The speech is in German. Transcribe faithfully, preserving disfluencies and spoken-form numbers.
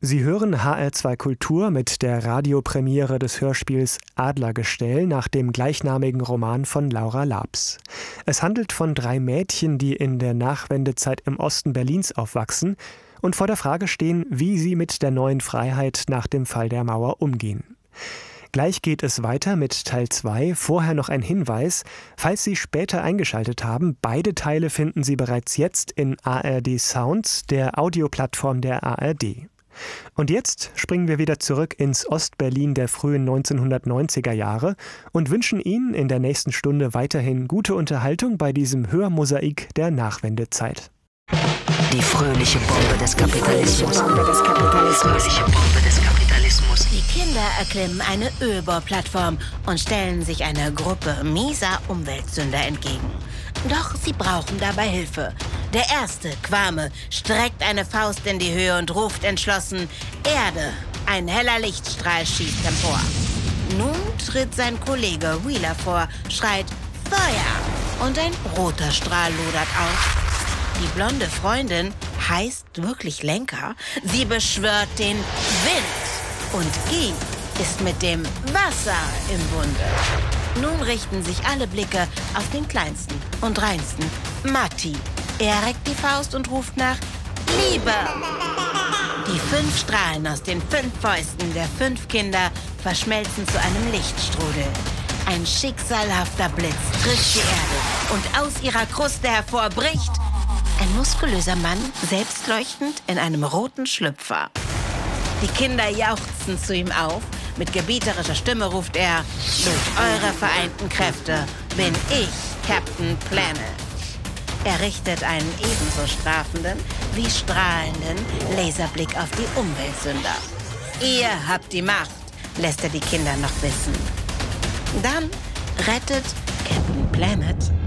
Sie hören H R zwei Kultur mit der Radiopremiere des Hörspiels Adlergestell nach dem gleichnamigen Roman von Laura Laabs. Es handelt von drei Mädchen, die in der Nachwendezeit im Osten Berlins aufwachsen und vor der Frage stehen, wie sie mit der neuen Freiheit nach dem Fall der Mauer umgehen. Gleich geht es weiter mit Teil zwei. Vorher noch ein Hinweis. Falls Sie später eingeschaltet haben, beide Teile finden Sie bereits jetzt in A R D Sounds, der Audioplattform der A R D. Und jetzt springen wir wieder zurück ins Ostberlin der frühen neunzehnhundertneunziger Jahre und wünschen Ihnen in der nächsten Stunde weiterhin gute Unterhaltung bei diesem Hörmosaik der Nachwendezeit. Die fröhliche Bombe des Kapitalismus. Die Bombe des Kapitalismus. Die Bombe des Kapitalismus. Die Kinder erklimmen eine Ölbohrplattform und stellen sich einer Gruppe mieser Umweltsünder entgegen. Doch sie brauchen dabei Hilfe. Der erste, Kwame, streckt eine Faust in die Höhe und ruft entschlossen: Erde! Ein heller Lichtstrahl schießt empor. Nun tritt sein Kollege Wheeler vor, schreit Feuer! Und ein roter Strahl lodert auf. Die blonde Freundin heißt wirklich Lenka. Sie beschwört den Wind. Und Guy ist mit dem Wasser im Bunde. Nun richten sich alle Blicke auf den kleinsten und reinsten, Matti. Er reckt die Faust und ruft nach Liebe. Die fünf Strahlen aus den fünf Fäusten der fünf Kinder verschmelzen zu einem Lichtstrudel. Ein schicksalhafter Blitz trifft die Erde und aus ihrer Kruste hervorbricht ein muskulöser Mann, selbstleuchtend in einem roten Schlüpfer. Die Kinder jauchzen zu ihm auf. Mit gebieterischer Stimme ruft er: Durch eure vereinten Kräfte bin ich Captain Planet. Er richtet einen ebenso strafenden wie strahlenden Laserblick auf die Umweltsünder. Ihr habt die Macht, lässt er die Kinder noch wissen. Dann rettet Captain Planet